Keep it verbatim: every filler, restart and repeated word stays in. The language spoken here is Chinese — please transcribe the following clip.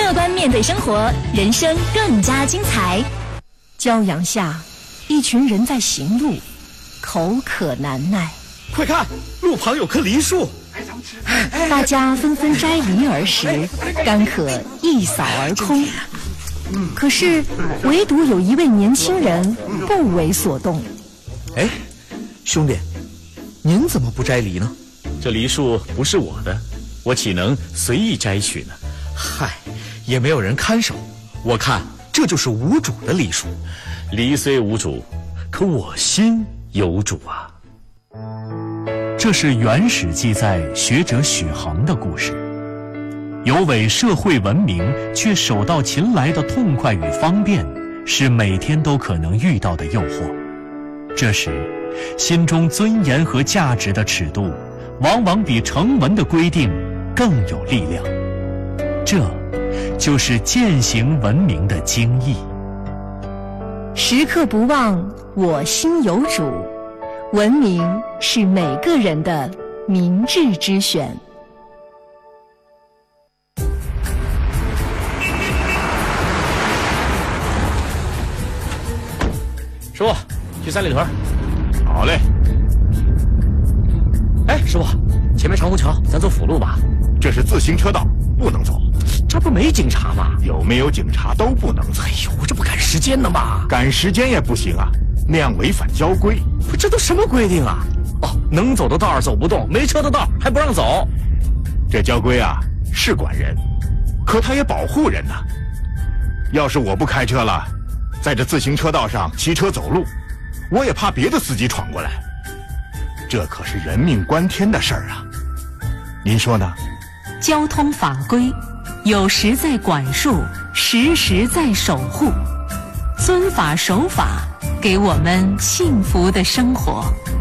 乐观面对生活，人生更加精彩。 骄阳下，一群人在行路，口渴难耐。 快看，路旁有棵梨树。 大家纷纷摘梨而食，干渴一扫而空。可是，唯独有一位年轻人不为所动。 哎，兄弟，您怎么不摘梨呢？ 这梨树不是我的，我岂能随意摘取呢？ 嗨，也没有人看守，我看这就是无主的梨树。 梨虽无主，可我心有主啊。 这是原始记载学者许衡的故事。有伪社会文明却手到擒来的痛快与方便，是每天都可能遇到的诱惑。这时，心中尊严和价值的尺度，往往比成文的规定更有力量。这，就是践行文明的精义。 时刻不忘我心有主，文明是每个人的明智之选。 师傅，去三里屯。 好嘞。 哎，师傅，前面长虹桥，咱走辅路吧。 这是自行车道，不能走。 这不没警察吗？ 有没有警察都不能走。 哎呦，这不赶时间呢吗？ 赶时间也不行啊，那样违反交规。 不，这都什么规定啊？哦，能走的道走不动，没车的道还不让走。 这交规啊，是管人，可它也保护人呐。要是我不开车了，在这自行车道上骑车走路，我也怕别的司机闯过来。这可是人命关天的事儿啊，您说呢？ 交通法规有时在管束，时时在守护，遵法守法，给我们幸福的生活。